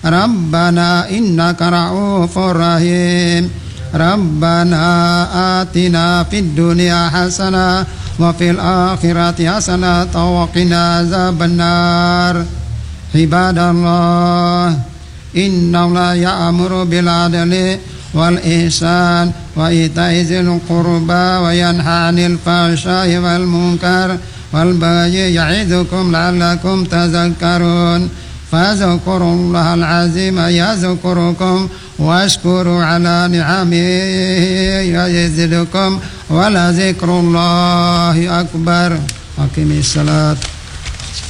ربنا إنك رؤوف رحيم ربنا آتنا في الدنيا حسنة وفي الآخرة حسنة وقنا عذاب النار عباد الله إن الله يأمر بالعدل والإحسان وإيتاء ذي القربى وينهى عن الفحشاء والمنكر والبغي يعظكم لعلكم تذكرون فاذكروا الله العظيم يذكركم واشكروا على نعمه يزدكم ولذكر الله أكبر. أقم الصلاة.